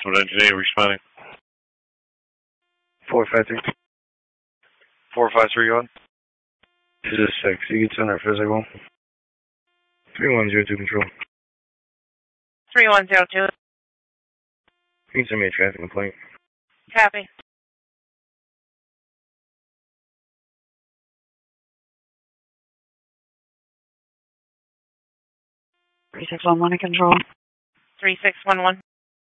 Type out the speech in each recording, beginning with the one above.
What today responding? 453. 453 going? This is 6. You can send our physical. 3102 control. 3102. You can send me a traffic complaint. Copy. Three 611 control. 3611.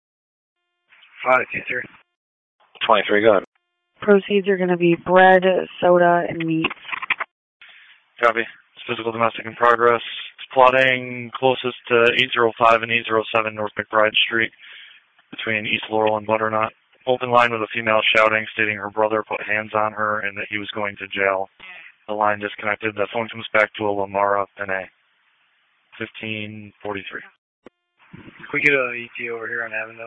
523. 23 going. Proceeds are going to be bread, soda, and meat. Copy. It's physical domestic in progress. It's plotting closest to 805 and 807 North McBride Street between East Laurel and Butternut. Open line with a female shouting, stating her brother put hands on her and that he was going to jail. The line disconnected. The phone comes back to a Lamara N.A. 1543. Can we get a ET over here on Avondale?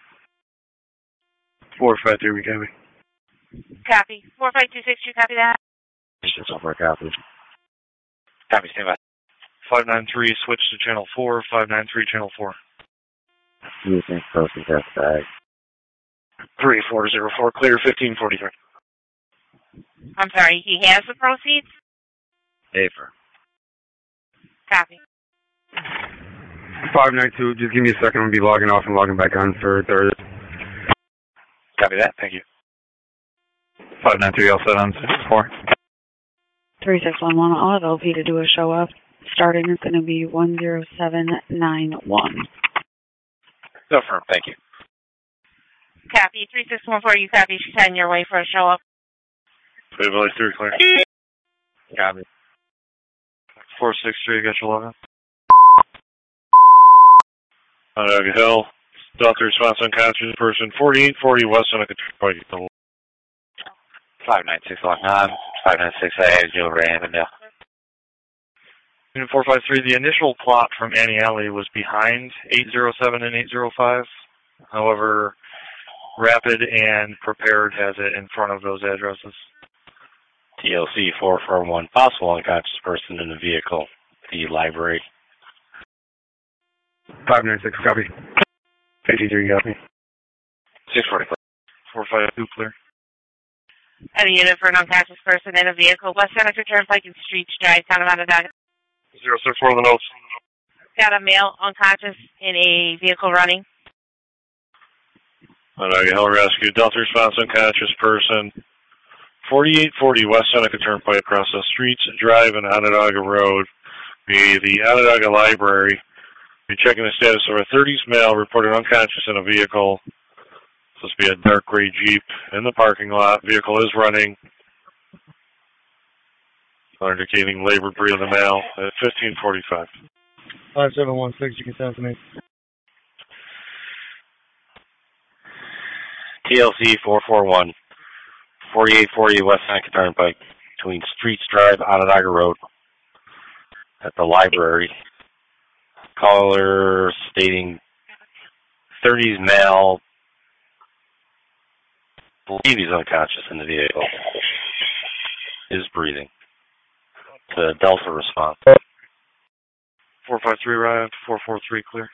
453, we copy. Copy. 45262, copy that. It's over, copy. Copy, stand by. 593, switch to channel 4, 593, channel 4. You think proceeds outside? 3404, clear, 1543. I'm sorry, he has the proceeds? Safer. Copy. 592, just give me a second. I'm going to be logging off and logging back on for Thursday. Copy that, thank you. 593, all set on 4. 3611, all of LP to do a show up. Starting is going to be 10791. No firm, thank you. Copy. 3614, you copy. She's heading your way for a show up. Valley 3, clear. Copy. 463, got your log on. Onondaga Hill, Delta response unconscious person, 4840 West Seneca Turnpike. 596 log on. 596A, Joe Avondale. Unit 453, the initial plot from Annie Alley was behind 807 and 805. However, Rapid and Prepared has it in front of those addresses. TLC 441, possible unconscious person in the vehicle, the library. 596, copy. 53, copy. 640, 452, clear. At a unit for an unconscious person in a vehicle, West Seneca Turnpike and Streets Drive, town of Onondaga. 064 the notes. Got a male unconscious in a vehicle running. Onondaga Hill Rescue, Delta response unconscious person, 4840 West Seneca Turnpike across the Streets Drive and Onondaga Road, be the Onondaga Library. Be checking the status of a 30s male reported unconscious in a vehicle. Supposed to be a dark gray Jeep in the parking lot. Vehicle is running. Indicating labor breathing the male at 1545. 5716, you can send it to me. TLC 441, 4840 West Seneca Turnpike, between Streets Drive, Onondaga Road, at the library. Caller stating 30s male, believe he's unconscious in the vehicle, is breathing. The Delta response. 453 arrived, 443 clear.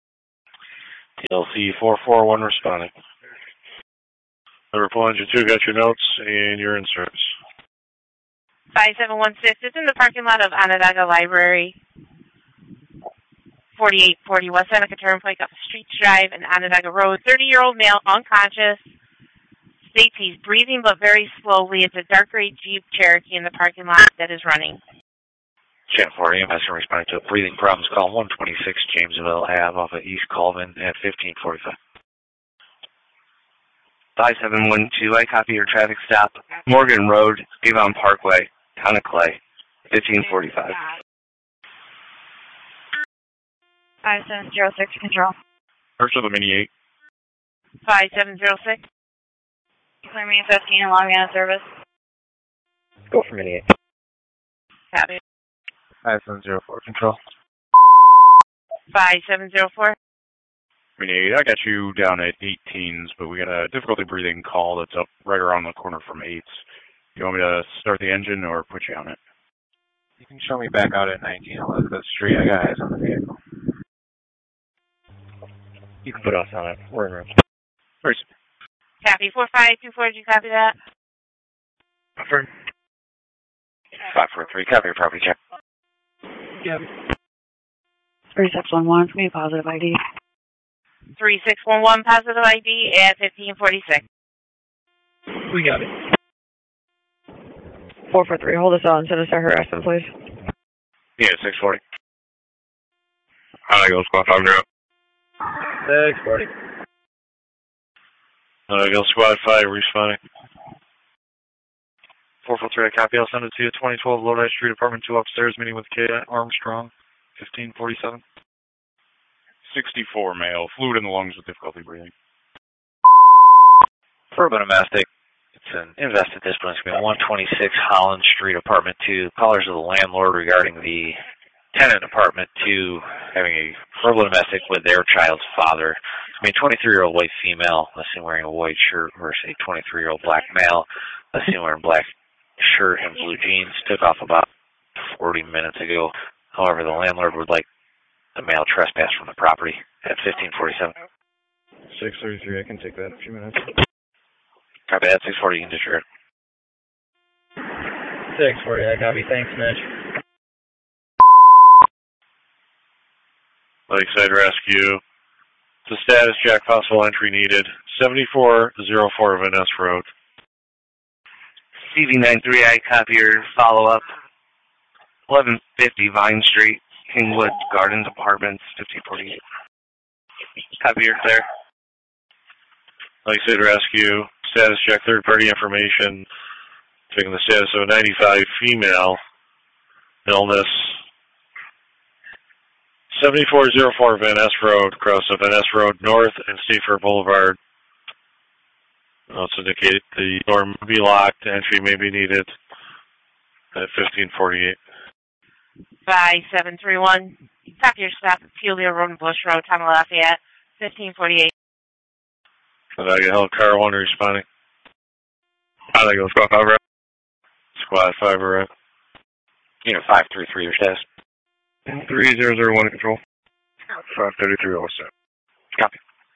TLC 441 responding. Liverpool Engine 2 got your notes and you're in service. 5716, it's in the parking lot of Onondaga Library. 4840 West Seneca Turnpike up Streets Drive and Onondaga Road. 30-year-old male, unconscious. States he's breathing but very slowly. It's a dark gray Jeep Cherokee in the parking lot that is running. Channel 4 EMS responding to a breathing problems call 126 Jamesville Ave off of East Colvin at 1545. 5712, I copy your traffic stop. Morgan Road, Avon Parkway, Town of Clay, 1545. 5706 control. First of the Mini 8. 5706. Clear me 15 and log me out of service. Go for Mini 8. Copy. 5704 control. 5704. Mini 8, I got you down at 18s, but we got a difficulty breathing call that's up right around the corner from 8s. You want me to start the engine or put you on it? You can show me back out at 19 Elizabeth Street. I got eyes on the vehicle. You can put us on it. We're in room. Copy. 4524, did you copy that? Affirm. 543, copy your property check. Yep. 3611, it's going to be a positive ID. 3611, positive ID at 1546. We got it. 443, hold us on, send us our harassment, please. Yeah, 640. Go squad 5 0. 640. Go squad 5, responding. 443, I copy. I'll send it to you. 2012 Lodi Street, apartment 2 upstairs, meeting with Kate Armstrong, 1547. 64 male, fluid in the lungs with difficulty breathing. For domestic, it's an invested discipline. It's going to be 126 Holland Street, apartment 2. Callers of the landlord regarding the tenant apartment 2 having a verbal domestic with their child's father. I mean, 23-year-old white female, let's see, wearing a white shirt, versus a 23-year-old black male, let's see, wearing black shirt and blue jeans, took off about 40 minutes ago. However, the landlord would like the male trespass from the property at 1547. 633, I can take that in a few minutes. Copy that, 640, you can disregard. 640, I copy. Thanks, Mitch. Lakeside Rescue. The status check, possible entry needed. 7404 Van Ness Road. CV93, I copy your follow-up. 1150 Vine Street, Kingwood Gardens Apartments, 1548. Copy your clear. Lakeside Rescue. Status check, third-party information. Taking the status of a 95 female. Illness. 7404 Van Ness Road, across the Van Ness Road North and Steefer Boulevard. Also indicate the door may be locked, entry may be needed at 1548. 5731, copy your stop at Fulia Road and Bush Road, Tom Lafayette, 1548. Held car 1 responding. Go squad 5 0. Squad 5 arrive. Unit 533, your status. 3001 control. 533 all set. Copy.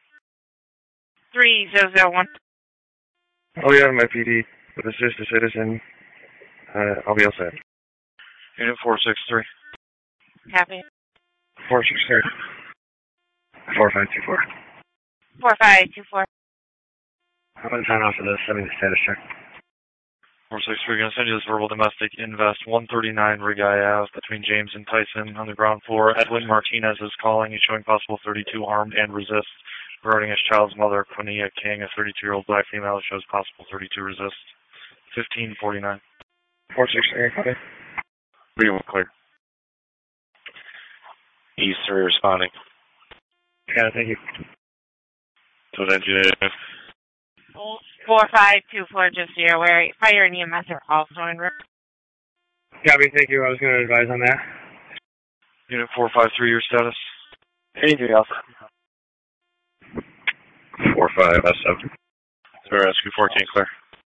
3001. Oh yeah, my PD with assist a citizen. I'll be all set. Unit 463. Copy. 463. 4524. 4524. I'm going to sign off for this. Send me the status check. 463, going to send you this verbal domestic invest 139 Rigai Ave between James and Tyson on the ground floor. Edwin Martinez is calling. He's showing possible 32 armed and resist. Regarding his child's mother, Quinnia King, a 32-year-old black female, shows possible 32 resist. 1549. 463, copy. We were clear. East 3 responding. Yeah, thank you. So then you 4524, just so you're aware, fire and EMS are also en route. Copy, thank you. I was going to advise on that. Unit 453, your status. Anything else? 45S7. Rescue 14 clear.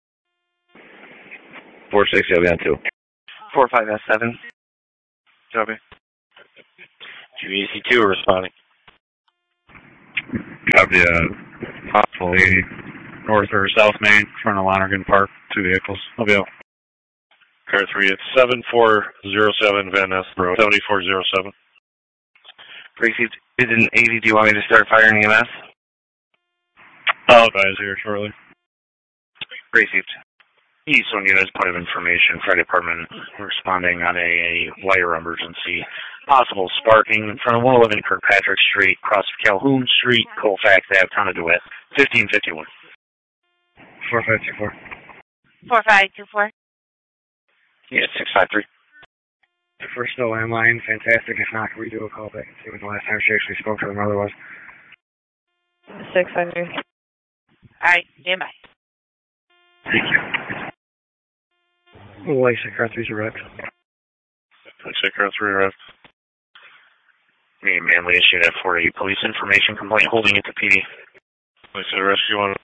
460, I'll be on 2. 45S7. Copy. GVC 2 responding. Copy, possibly north or south Main, in front of Lonergan Park, 2 vehicles. I'll be out. Car 3 at 7407 Van Ness Road, 7407. Received. Is it an 80? Do you want me to start firing EMS? I'll advise here shortly. Received. Eastern Unit's point of information, fire department responding on a wire emergency. Possible sparking in front of 111 Kirkpatrick Street, across Calhoun Street, Colfax Ave, Town of DeWitt, 1551. 4524. 4524. Unit 653. The first no landline, fantastic. If not, can we do a call back and see when the last time she actually spoke to her mother was? 653. All right, stand by. Thank you. Lakeside Car 3's arrived. Lakeside Car 3 arrived. Me and Manly issued at 48 police information complaint holding it to PD. Lakeside Rescue 1.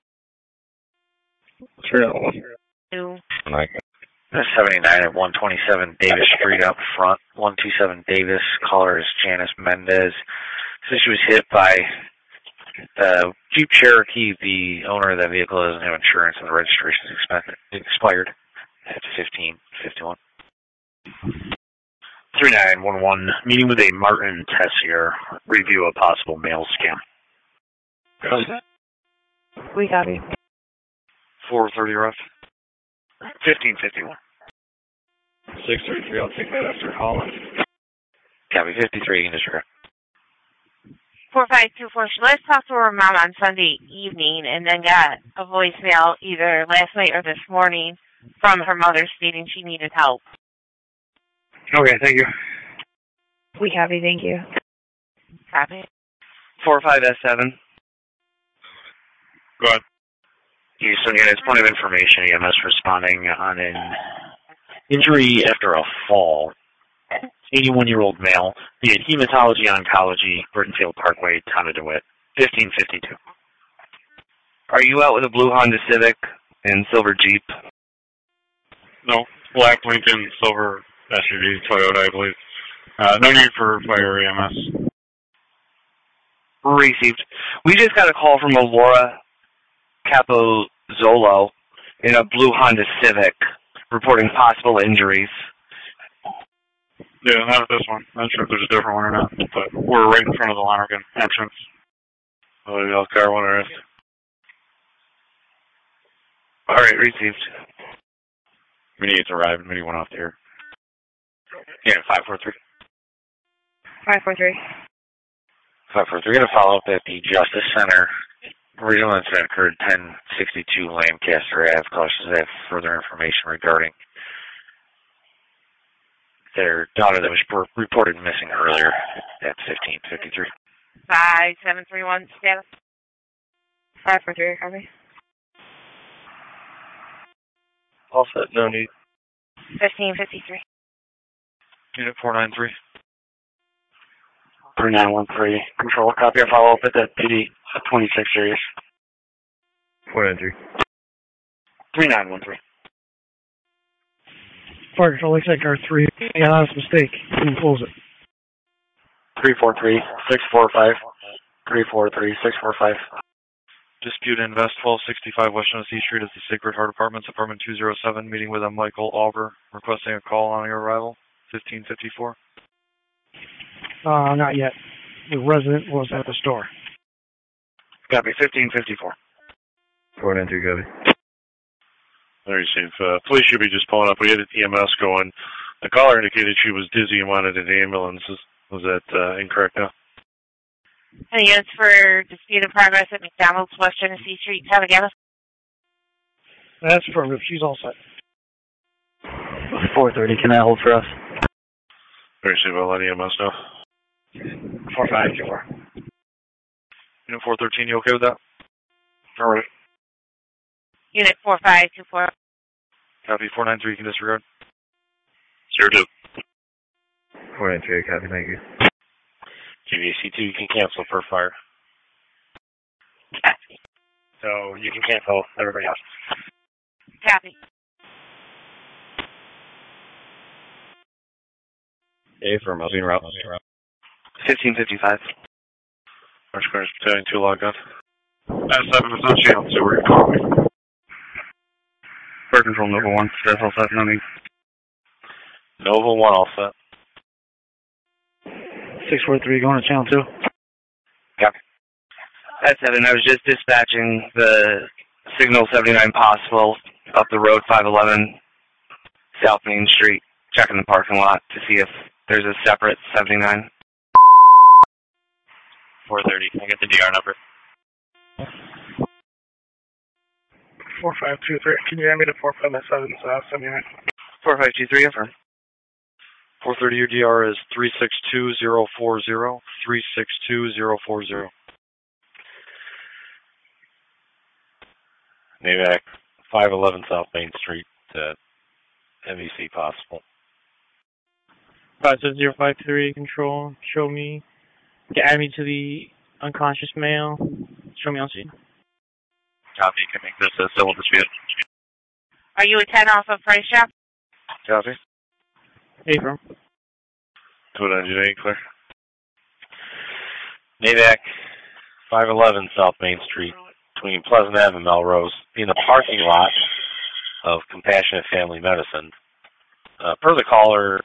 2. 79 at 127 Davis Street up front. 127 Davis. Caller is Janice Mendez. So she was hit by Jeep Cherokee, the owner of that vehicle doesn't have insurance and the registration is expired at 1551. 3911, meeting with a Martin Tessier, review a possible mail scam. We copy. 430 rough. 1551. 633, I'll take that after Holland. Copy 53, you can disregard. 4524, she last talked to her mom on Sunday evening and then got a voicemail either last night or this morning from her mother stating she needed help. Okay, thank you. We copy, thank you. Copy. 45S7. Go ahead. Houston units, point of information, EMS responding on an injury after a fall. 81-year-old male, via Hematology Oncology, Brittenfield Parkway, Town of DeWitt, 1552. Are you out with a blue Honda Civic and silver Jeep? No, black Lincoln, silver SUV, Toyota, I believe. No need for fire EMS. Received. We just got a call from a Laura Capozzolo in a blue Honda Civic reporting possible injuries. Yeah, not this one. Not sure if there's a different one or not, but we're right in front of the Lonergan entrance. Oh, the car one or All right, received. Mini 8's arrived. Mini 1 off the air. Yeah, 543. 543. 543, going to follow up at the Justice Center. Original incident occurred 1062 Lancaster Ave. Cautious have further information regarding their daughter that was reported missing earlier at 1553. 5731, status. 543, copy. All set, no need. 1553. Unit 493. 3913, control, copy a follow-up at the PD 26 series. 493. 3913. Fire control, looks like R3. Yeah, that's a mistake. Didn't close it. 343, 645. 343, 645. Dispute Invest 1265 West Genesee Street is the Sacred Heart Apartments, apartment 207, meeting with a Michael Alver, requesting a call on your arrival, 1554. Not yet. The resident was at the store. Copy, 1554. 493, copy. There you see. Police should be just pulling up. We had an EMS going. The caller indicated she was dizzy and wanted an ambulance. Was that incorrect now? Any units for dispute in progress at McDonald's, West Genesee Street, Tallahassee? That's affirmative. She's all set. 430, can I hold for us? Very soon, we'll let EMS know. 4524. Unit 413, you okay with that? All right. Unit 4524. Copy 493, you can disregard. 02. 493, copy, thank you. GVAC2, you can cancel per fire. So you can cancel everybody else. Copy. A for Melvin route. 1555. Orange Corners Battalion 2 logged on. S7 is on channel 2, where you're calling. Fire control, Nova 1. That's all set, no need. Nova 1 all set. 643 going to channel 2. Copy. That's 7. I was just dispatching the signal 79 possible up the road 511 South Main Street, checking the parking lot to see if there's a separate 79. 430, can I get the DR number? 4523. Can you hand me the 457 79? 4523, affirm. 430, your DR is 362040, 362040. NAVAC 511 South Main Street, MVC possible. 57053, control, show me. Add me to the unconscious male. Show me on scene. Copy, you can make this a civil dispute. Are you a 10 off of Price Shop? Copy. Affirm. Twin engine 8, clear. NAVAC 511 South Main Street between Pleasant Ave and Melrose in the parking lot of Compassionate Family Medicine. Per the caller,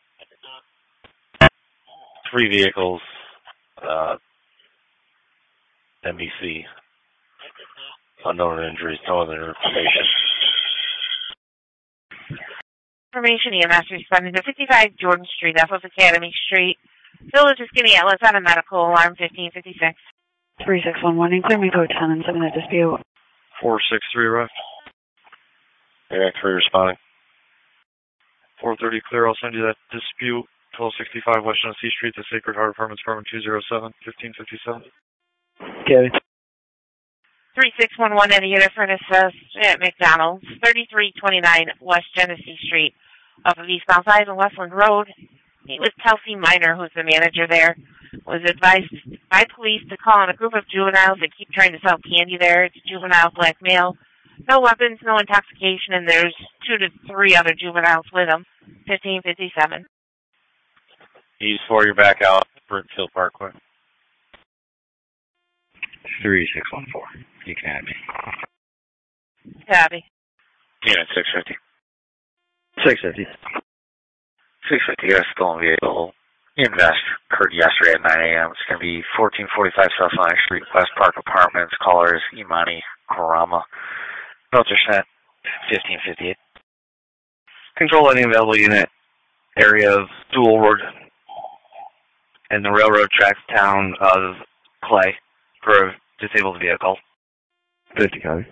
3 vehicles, NBC, unknown injuries, no other information. Information EMS responding to 55 Jordan Street off of Academy Street. Village is giving outlets on a medical alarm 1556. 3611, clear me code 10 and 7 at dispute. 463 ref. Air 3 responding. 430 clear, I'll send you that dispute. 1265 West Genesee Street, the Sacred Heart Apartments, apartment 207, 1557. Okay. 3611 at a unit for an assist at McDonald's, 3329 West Genesee Street, off of East Mount 5 and Westland Road. He was Kelsey Miner, who's the manager there, was advised by police to call on a group of juveniles that keep trying to sell candy there. It's juvenile black male. No weapons, no intoxication, and there's 2 to 3 other juveniles with him. 1557. East 4, you're back out, Britfield Parkway. 3614. You can add me. Copy. Unit 650. 650. 650, got a stolen vehicle. Invest occurred yesterday at 9 a.m. It's going to be 1445 South Atlantic Street, West Park Apartments. Caller is Imani Karama. Notes are sent 1558. Control any available unit area of Dual Road and the railroad tracks town of Clay for a disabled vehicle. 50 copy.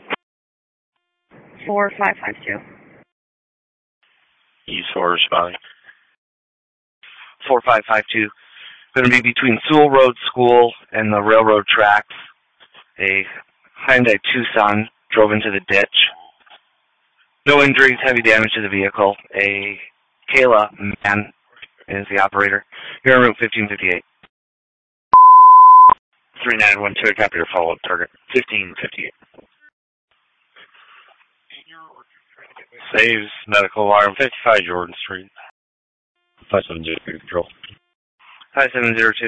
4552. East 4 responding. 4552. Going to be between Sewell Road School and the railroad tracks. A Hyundai Tucson drove into the ditch. No injuries, heavy damage to the vehicle. A Kayla Mann is the operator. Here on Route 1558. 3912, copy your follow-up target. 1558. Saves medical alarm 55 Jordan Street. 5702 control. 5702.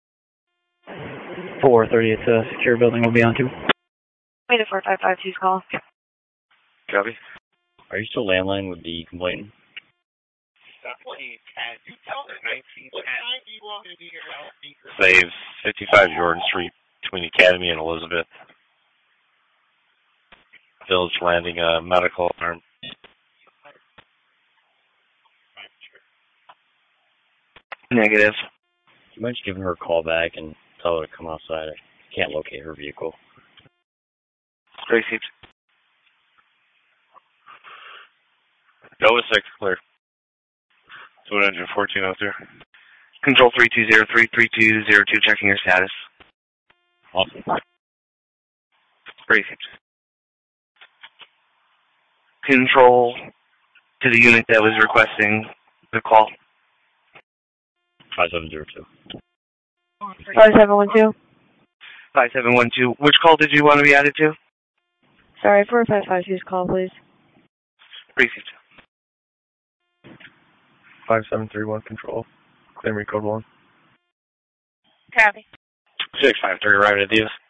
430, it's a secure building, we'll be on to. Wait a 4552's call. Copy. Are you still landline with the complainant? Saves 55 Jordan Street between Academy and Elizabeth. Village landing a medical alarm. Negative. You might just give her a call back and tell her to come outside. I can't locate her vehicle. Received. Nova 6, clear. Fluid engine 1402. Control 320-33202, checking your status. Awesome. Received. Control to the unit that was requesting the call. 5702. 5712. 5712. Which call did you want to be added to? Sorry, 4552's call, please. Received. 5731 control. Clear me code 1. Copy. 653, arrived at Divas.